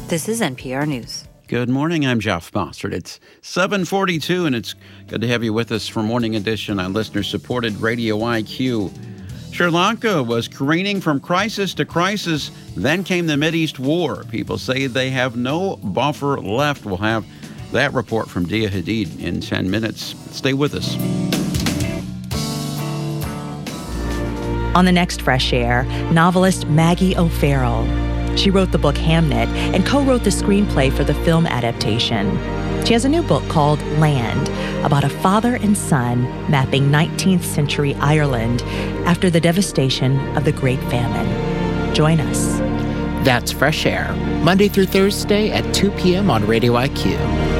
This is NPR News. Good morning, I'm Jeff Bossert. It's 7:42, and it's good to have you with us for Morning Edition on listener-supported Radio IQ. Sri Lanka was careening from crisis to crisis. Then came the Mideast war. People say they have no buffer left. We'll have that report from Dia Hadid in 10 minutes. Stay with us. On the next Fresh Air, novelist Maggie O'Farrell. She wrote the book Hamnet and co-wrote the screenplay for the film adaptation. She has a new book called Land, about a father and son mapping 19th century Ireland after the devastation of the Great Famine. Join us. That's Fresh Air, Monday through Thursday at 2 p.m. on Radio IQ.